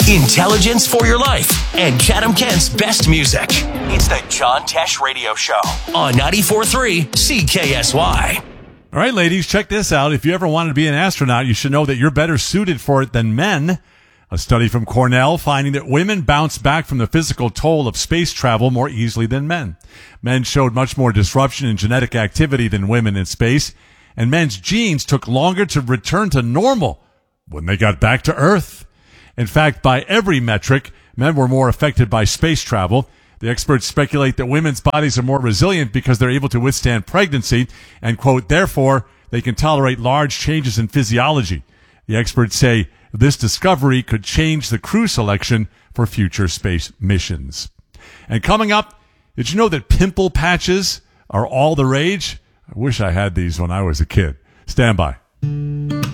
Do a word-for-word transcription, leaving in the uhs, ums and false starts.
intelligence for your life, and Chatham Kent's best music. It's the John Tesh Radio Show on ninety-four point three C K S Y. All right, ladies, check this out. If you ever wanted to be an astronaut, you should know that you're better suited for it than men. A study from Cornell finding that women bounce back from the physical toll of space travel more easily than men. Men showed much more disruption in genetic activity than women in space, and men's genes took longer to return to normal when they got back to Earth. In fact, by every metric, men were more affected by space travel. The experts speculate that women's bodies are more resilient because they're able to withstand pregnancy and, quote, therefore, they can tolerate large changes in physiology. The experts say this discovery could change the crew selection for future space missions. And coming up, did you know that pimple patches are all the rage? I wish I had these when I was a kid. Stand by.